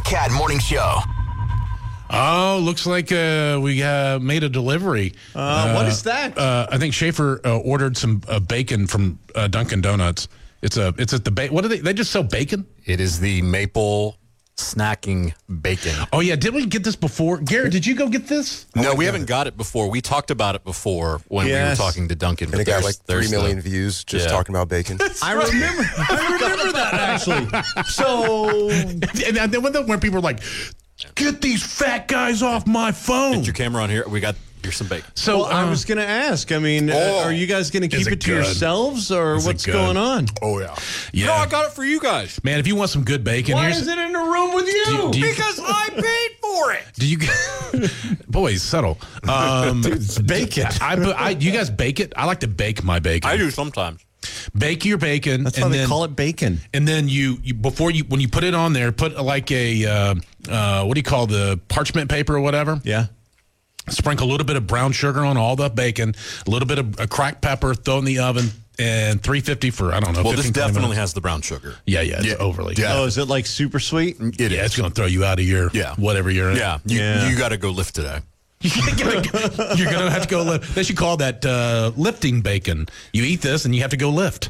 Cat Morning Show. Oh, looks like we made a delivery. What is that? I think Schaefer ordered some bacon from Dunkin' Donuts. It's at the what do they just sell bacon? It is the maple snacking bacon. Oh yeah, did we get this before? Garrett, did you go get this? No, we haven't got it before. We talked about it before when we were talking to Duncan. And it got like 3 million views just talking about bacon. I remember that actually. So, and then when people were like, "Get these fat guys off my phone!" Get your camera on here. Here's some bacon. So I was going to ask. I mean, are you guys going to keep it to yourselves, or what's going on? Oh yeah. Yeah. No, I got it for you guys. Man, if you want some good bacon, Why is it in the room with you? Because I paid for it. Do you boys settle? Dude, it's bacon. You guys bake it? I like to bake my bacon. I do sometimes. Bake your bacon. That's why they call it bacon. And then when you put it on there, put like a what do you call the parchment paper or whatever? Yeah. Sprinkle a little bit of brown sugar on all the bacon, a little bit of cracked pepper, throw in the oven, and 350 for, I don't know, Well, 15, this 20 definitely minutes. has the brown sugar. Yeah, it's overly. Yeah. Oh, is it like super sweet? It's going to throw you out of your whatever you're in. Yeah, you got to go lift today. You're going to have to go lift. They should call that lifting bacon. You eat this and you have to go lift.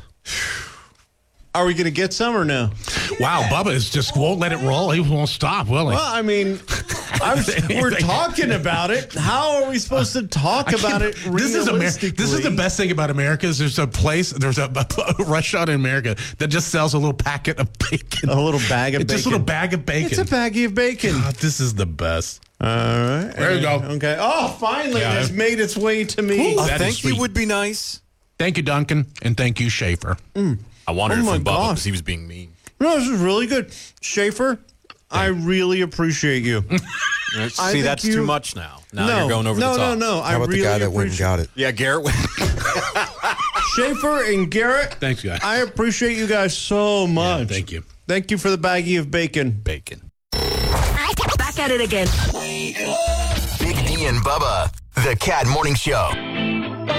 Are we going to get some or no? Wow, Bubba just won't let it roll. He won't stop, will he? Well, I mean, we're talking about it. How are we supposed to talk about it realistically? This is the best thing about America is there's a restaurant in America that just sells a little packet of bacon. A little bag of bacon. Just a little bag of bacon. It's a baggie of bacon. God, this is the best. All right. There you go. Okay. Oh, finally, it has made its way to me. Ooh, Thank you would be nice. Thank you, Duncan, and thank you, Schaefer. I wanted it my from Bubba gosh. because he was being mean. No, this is really good. Schaefer, I really appreciate you. See, that's too much now. Now you're going over the top. No. How about the guy that went and got it? Yeah, Garrett went. Schaefer and Garrett. Thanks, guys. I appreciate you guys so much. Thank you. Thank you for the baggie of bacon. Bacon. Back at it again. Big D and Bubba, the Cat Morning Show.